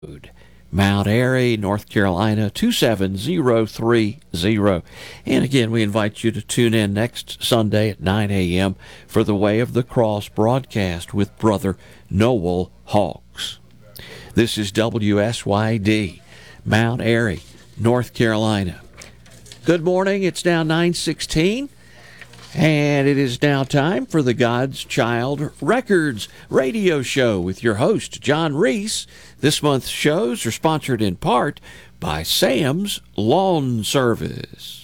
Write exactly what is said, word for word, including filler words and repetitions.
Mount Airy, North Carolina, two seven zero three zero. And again, we invite you to tune in next Sunday at nine a.m. for the Way of the Cross broadcast with Brother Noel Hawks. This is W S Y D, Mount Airy, North Carolina. Good morning. It's now nine sixteen. And it is now time for the God's Child Records radio show with your host, John Reese. This month's shows are sponsored in part by Sam's Lawn Service.